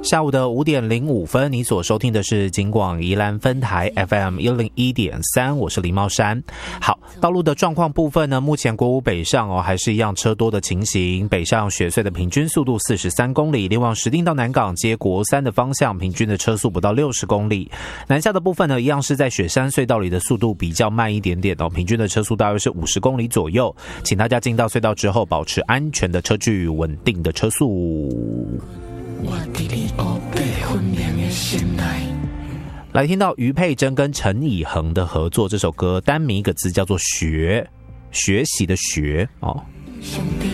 下午的5点05分，你所收听的是警广宜兰分台 FM 101.3，我是林茂山。好，道路的状况部分呢，目前国五北上还是一样车多的情形，北上雪隧的平均速度43公里，另往石碇到南港接国3的方向，平均的车速不到60公里。南下的部分呢，一样是在雪山隧道里的速度比较慢一点点平均的车速大约是50公里左右，请大家进到隧道之后保持安全的车距，稳定的车速。来听到于佩珍跟陈以恒的合作这首歌，单名一个字叫做学，学习的学兄弟